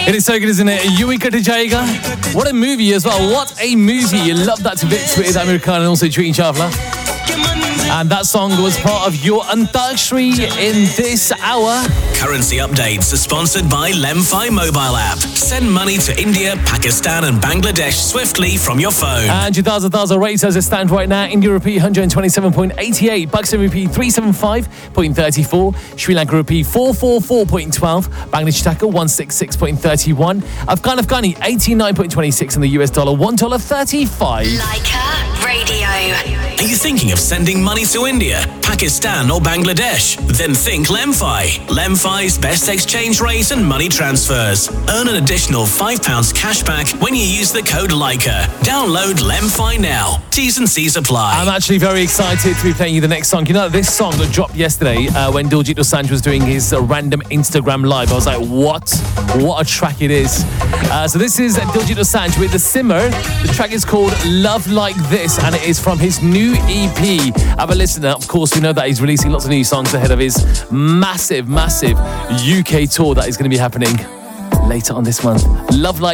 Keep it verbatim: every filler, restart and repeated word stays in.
It is so good, isn't it? Yui Kate Jayega. What a movie as well. What a movie. You love that to bits with American and also Treating Chavla. And that song was part of your Antakshri in this hour. Currency updates are sponsored by Lemfi mobile app. Send money to India, Pakistan and Bangladesh swiftly from your phone. And your Daza Daza rates as it stands right now. India rupee one hundred twenty-seven point eight eight, Pakistan rupee three seventy-five point three four, Sri Lanka rupee four forty-four point one two, Bangladesh taka one sixty-six point three one, Afghan Afghani eighty-nine point two six, and the U S dollar one dollar thirty-five. Leica Radio. Are you thinking of sending money to India, Pakistan or Bangladesh? Then think Lemfi. Lemfi's best exchange rate and money transfers. Earn an additional five pounds cash back when you use the code Leica. Download Lemfi now. T's and C's apply. I'm actually very excited to be playing you the next song. You know, this song that dropped yesterday uh, when Diljit Dosanjh was doing his uh, random Instagram live. I was like, what? What a track it is. Uh, so this is Diljit Dosanjh with The Simmer. The track is called Love Like This, and it is from his new E P. Have a listen. Of course, we know that he's releasing lots of new songs ahead of his massive, massive U K tour that is going to be happening later on this month. Love Like